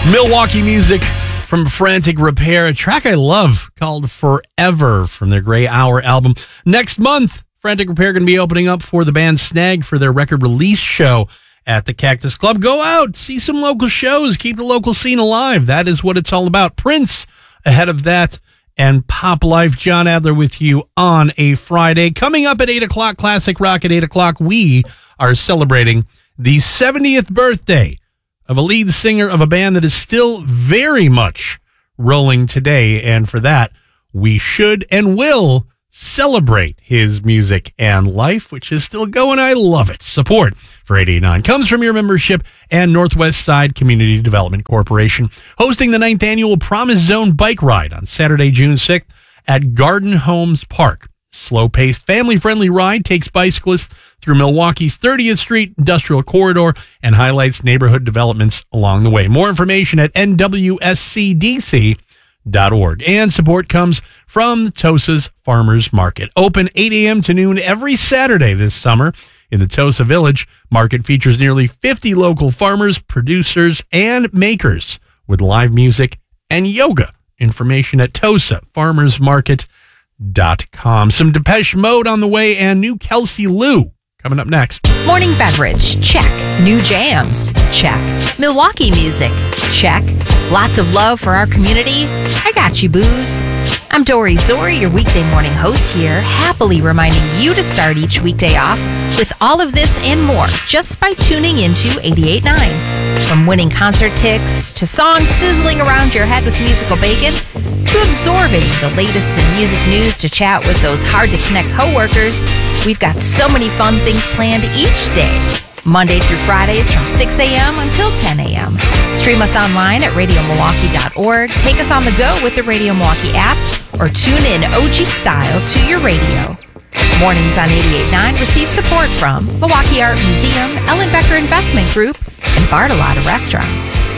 Milwaukee music from Frantic Repair, a track I love called Forever from their Gray Hour album. Next month, Frantic Repair going to be opening up for the band Snag for their record release show at the Cactus Club. Go out, see some local shows, keep the local scene alive. That is what it's all about. Prince ahead of that, and Pop Life. John Adler with you on a Friday. Coming up at 8 o'clock, Classic Rock at 8 o'clock, we are celebrating the 70th birthday of a lead singer of a band that is still very much rolling today. And for that, we should and will celebrate his music and life, which is still going. I love it. Support for 889 comes from your membership and Northwest Side Community Development Corporation, hosting the 9th annual Promise Zone bike ride on Saturday, June 6th at Garden Homes Park. Slow-paced, family-friendly ride takes bicyclists through Milwaukee's 30th Street Industrial Corridor and highlights neighborhood developments along the way. More information at nwscdc.org. And support comes from the Tosa's Farmers Market. Open 8 a.m. to noon every Saturday this summer in the Tosa Village. Market features nearly 50 local farmers, producers, and makers with live music and yoga. Information at tosafarmersmarket.com. Some Depeche Mode on the way and new Kelsey Lou coming up next. Morning beverage, check. New jams, check. Milwaukee music, check. Lots of love for our community. I got you, booze. I'm Dory Zori, your weekday morning host here, happily reminding you to start each weekday off with all of this and more just by tuning into 88.9. From winning concert tickets to songs sizzling around your head with musical bacon to absorbing the latest in music news to chat with those hard-to-connect coworkers, we've got so many fun things planned each day. Monday through Fridays from 6 a.m. until 10 a.m. Stream us online at radiomilwaukee.org. Take us on the go with the Radio Milwaukee app or tune in OG style to your radio. Mornings on 88.9 receive support from Milwaukee Art Museum, Ellen Becker Investment Group, and Bartolotta Restaurants.